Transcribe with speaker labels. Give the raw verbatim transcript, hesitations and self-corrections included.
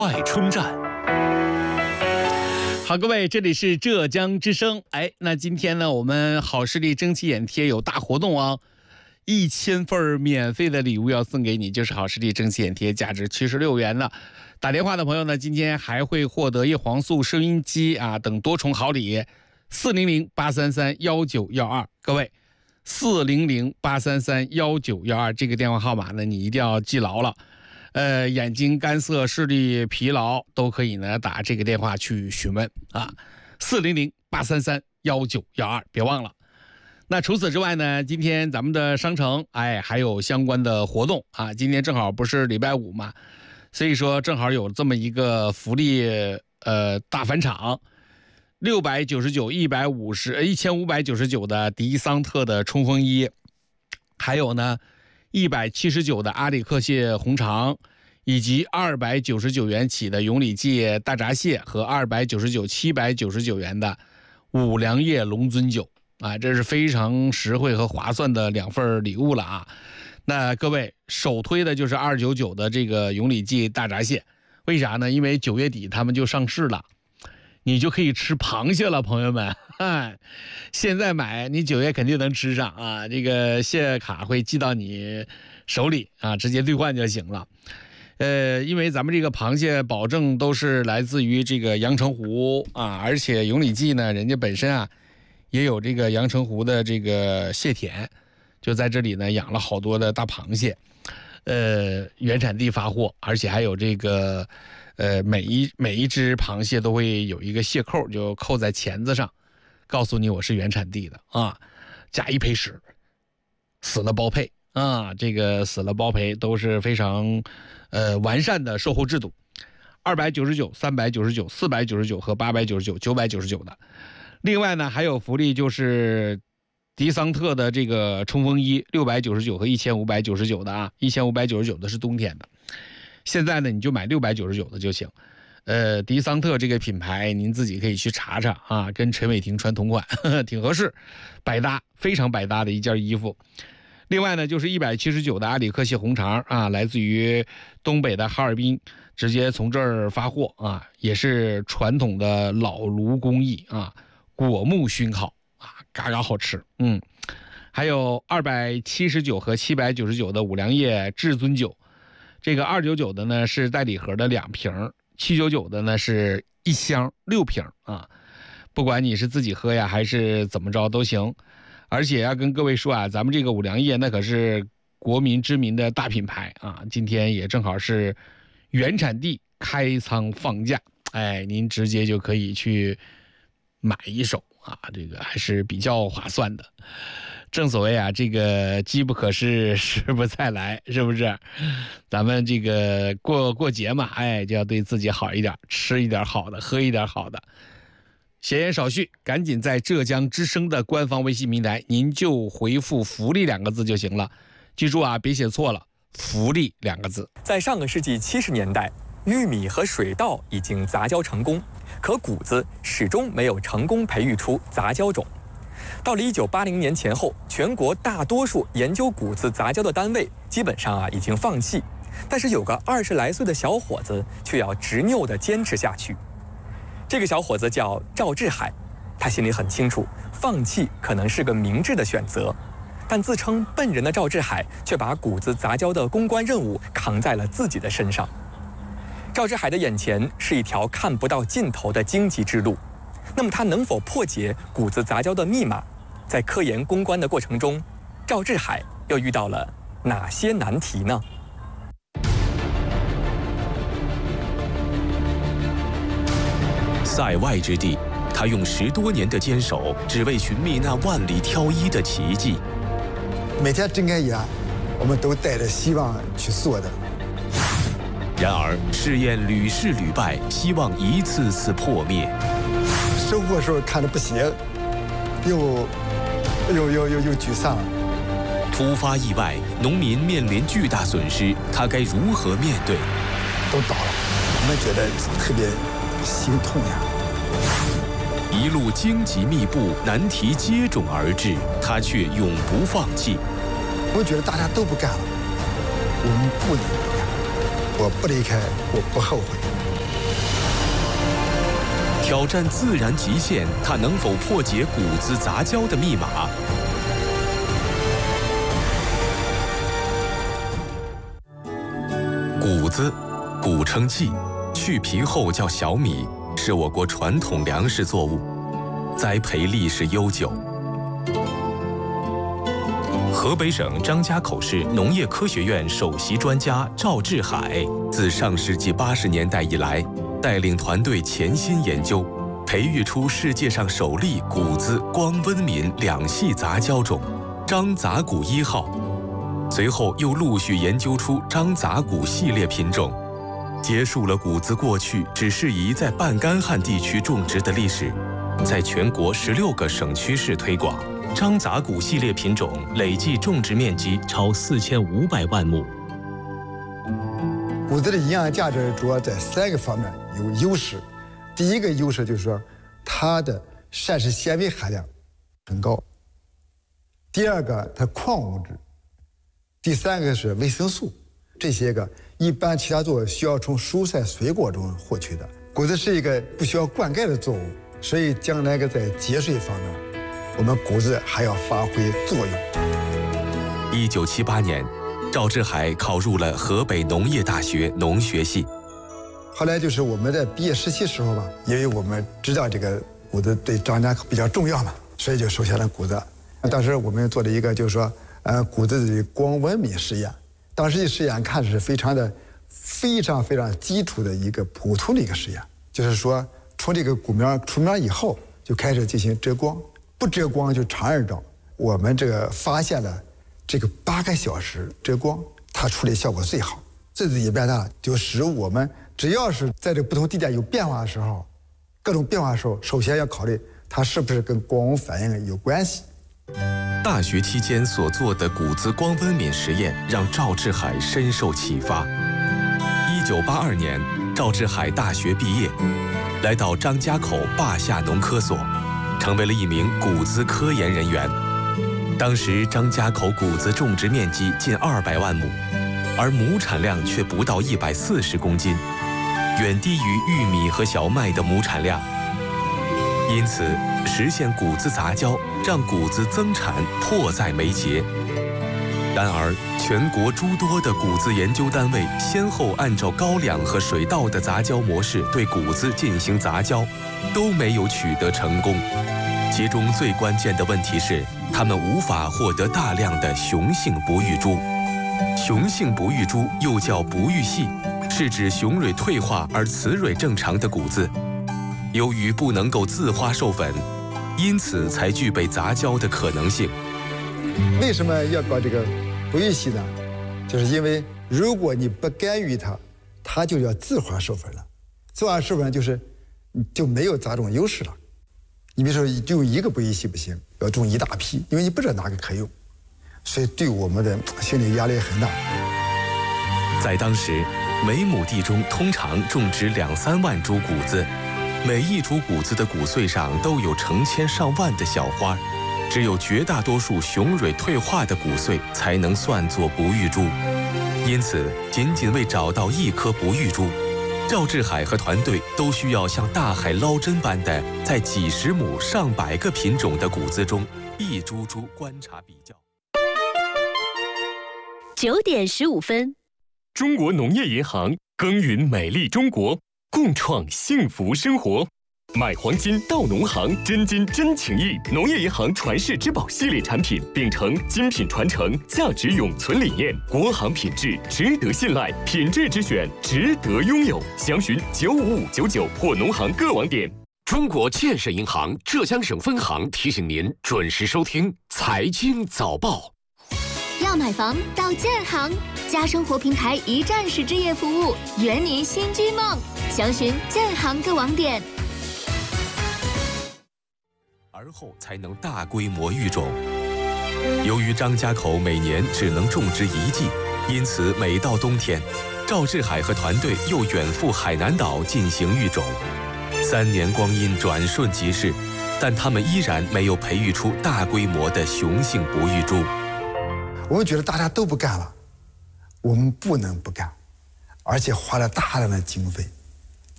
Speaker 1: 外冲站。好，各位，这里是浙江之声。哎，那今天呢，我们好视力蒸汽眼贴有大活动啊，一千份免费的礼物要送给你，就是好视力蒸汽眼贴，价值七十六元的。打电话的朋友呢，今天还会获得叶黄素收音机啊等多重好礼。四零零八三三幺九幺二，各位，四零零八三三幺九幺二这个电话号码呢，你一定要记牢了。呃，眼睛干涩、视力疲劳都可以呢打这个电话去询问啊，四零零八三三幺九幺二，别忘了。那除此之外呢，今天咱们的商城哎还有相关的活动啊，今天正好不是礼拜五嘛，所以说正好有这么一个福利呃大返场，六百九十九、一百五十、一千五百九十九的迪桑特的冲锋衣，还有呢。一百七十九的阿里克蟹红肠，以及二百九十九元起的永里记大闸蟹和二百九十九、七百九十九元的五粮液龙尊酒啊，这是非常实惠和划算的两份礼物了啊！那各位首推的就是二九九的这个永里记大闸蟹，为啥呢？因为九月底他们就上市了。你就可以吃螃蟹了，朋友们。哎，现在买你九月肯定能吃上啊！这个蟹卡会寄到你手里啊，直接兑换就行了。呃，因为咱们这个螃蟹保证都是来自于这个阳澄湖啊，而且永里记呢，人家本身啊也有这个阳澄湖的这个蟹田，就在这里呢养了好多的大螃蟹。呃，原产地发货，而且还有这个。呃，每一每一只螃蟹都会有一个蟹扣，就扣在钳子上，告诉你我是原产地的啊，加一赔十，死了包赔啊，这个死了包赔都是非常呃完善的售后制度，二百九十九、三百九十九、四百九十九和八百九十九、九百九十九的。另外呢，还有福利就是迪桑特的这个冲锋衣，六百九十九和一千五百九十九的啊，一千五百九十九的是冬天的。现在呢，你就买六百九十九的就行。呃，迪桑特这个品牌，您自己可以去查查啊，跟陈伟霆穿同款，呵呵挺合适，百搭，非常百搭的一件衣服。另外呢，就是一百七十九的阿里克蟹红肠啊，来自于东北的哈尔滨，直接从这儿发货啊，也是传统的老炉工艺啊，果木熏烤啊，嘎嘎好吃。嗯，还有二百七十九和七百九十九的五粮液至尊酒。这个二九九的呢是带礼盒的两瓶，七九九的呢是一箱六瓶啊，不管你是自己喝呀还是怎么着都行。而且要跟各位说啊，咱们这个五粮液那可是国民知名的大品牌啊，今天也正好是原产地开仓放价，哎，您直接就可以去买一手啊，这个还是比较划算的。正所谓啊，这个机不可失，失不再来，是不是？咱们这个过过节嘛，哎，就要对自己好一点，吃一点好的，喝一点好的。闲言少叙，赶紧在浙江之声的官方微信平台，您就回复"福利"两个字就行了。记住啊，别写错了，"福利"两个字。
Speaker 2: 在上个世纪七十年代，玉米和水稻已经杂交成功，可谷子始终没有成功培育出杂交种。到了一九八零年前后，全国大多数研究谷子杂交的单位基本上啊已经放弃，但是有个二十来岁的小伙子却要执拗地坚持下去。这个小伙子叫赵志海，他心里很清楚，放弃可能是个明智的选择，但自称笨人的赵志海却把谷子杂交的公关任务扛在了自己的身上。赵志海的眼前是一条看不到尽头的荆棘之路。那么他能否破解谷子杂交的密码？在科研攻关的过程中，赵志海又遇到了哪些难题呢？
Speaker 3: 塞外之地，他用十多年的坚守，只为寻觅那万里挑一的奇迹。
Speaker 4: 每天睁开眼，我们都带着希望去做的。
Speaker 3: 然而试验屡试屡败，希望一次次破灭。
Speaker 4: 收获的时候看着不行，又又又又又沮丧。
Speaker 3: 突发意外，农民面临巨大损失，他该如何面对？
Speaker 4: 都倒了，我们觉得特别心痛呀。
Speaker 3: 一路荆棘密布，难题接踵而至，他却永不放弃。
Speaker 4: 我觉得大家都不干了，我们不能不干。我不离开，我不后悔。
Speaker 3: 挑战自然极限，它能否破解谷子杂交的密码？谷子，古称稷，去皮后叫小米，是我国传统粮食作物，栽培历史悠久。河北省张家口市农业科学院首席专家赵志海，自上世纪八十年代以来，带领团队潜心研究，培育出世界上首例谷子光温敏两系杂交种张杂谷一号。随后又陆续研究出张杂谷系列品种，结束了谷子过去只适宜在半干旱地区种植的历史，在全国十六个省区市推广。张杂谷系列品种累计种植面积超四千五百万亩。
Speaker 4: 谷子的营养价值主要在三个方面有优势。第一个优势就是说，它的膳食纤维含量很高。第二个，它矿物质。第三个是维生素，这些个一般其他作物需要从蔬菜水果中获取的。谷子是一个不需要灌溉的作物，所以将来个在节水方面，我们谷子还要发挥作用。
Speaker 3: 一九七八年，赵志海考入了河北农业大学农学系。
Speaker 4: 后来就是我们在毕业实习时候吧，因为我们知道这个谷子对张家口比较重要嘛，所以就收下了谷子。当时我们做了一个就是说。呃，谷子的光温敏实验，当时的实验看是非常的、非常非常基础的一个普通的一个实验，就是说从这个谷苗出苗以后就开始进行遮光，不遮光就长日照。我们这个发现了这个八个小时遮光，它处理效果最好。这次也变大了，就使我们只要是在这不同地点有变化的时候，各种变化的时候，首先要考虑它是不是跟光反应有关系。
Speaker 3: 大学期间所做的谷子光温敏实验让赵志海深受启发。一九八二年，赵志海大学毕业，来到张家口坝下农科所，成为了一名谷子科研人员。当时张家口谷子种植面积近二百万亩，而亩产量却不到一百四十公斤，远低于玉米和小麦的亩产量。因此，实现谷子杂交，让谷子增产迫在眉睫。然而，全国诸多的谷子研究单位先后按照高粱和水稻的杂交模式对谷子进行杂交，都没有取得成功。其中最关键的问题是，他们无法获得大量的雄性不育株。雄性不育株又叫不育系，是指雄蕊退化而雌蕊正常的谷子。由于不能够自花授粉，因此才具备杂交的可能性。
Speaker 4: 为什么要搞这个不育系呢？就是因为如果你不干预它，它就要自花授粉了。自花授粉就是就没有杂种优势了。你比如说用一个不育系不行，要种一大批，因为你不知道哪个可用，所以对我们的心理压力很大。
Speaker 3: 在当时，每亩地中通常种植两三万株谷子。每一株谷子的谷穗上都有成千上万的小花，只有绝大多数雄蕊退化的谷穗才能算作不育株。因此，仅仅为找到一颗不育株，赵志海和团队都需要像大海捞针般的，在几十亩、上百个品种的谷子中，一株株观察比较。
Speaker 5: 九点十五分，
Speaker 6: 中国农业银行耕耘美丽中国。共创幸福生活，买黄金到农行，真金真情意。农业银行传世之宝系列产品，秉承精品传承、价值永存理念，国行品质值得信赖，品质之选值得拥有。详询九五五九九或农行各网点。
Speaker 7: 中国建设银行浙江省分行提醒您准时收听财经早报。
Speaker 5: 要买房到建行，家生活平台一站式置业服务，圆您新居梦。详询建行各网点。
Speaker 3: 而后才能大规模育种。由于张家口每年只能种植一季，因此每到冬天，赵志海和团队又远赴海南岛进行育种。三年光阴转瞬即逝，但他们依然没有培育出大规模的雄性不育株。
Speaker 4: 我们觉得大家都不干了，我们不能不干，而且花了大量的经费。